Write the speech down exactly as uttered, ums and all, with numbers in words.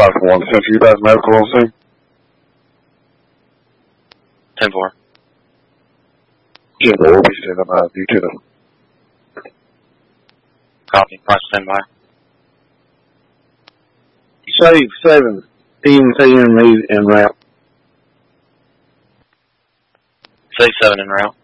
five one, Central Utah Medical on scene. ten four. ten four, we'll be standing by. You too. Copy. Watch stand by. Save seven. E M T and me en route. Save seven en route.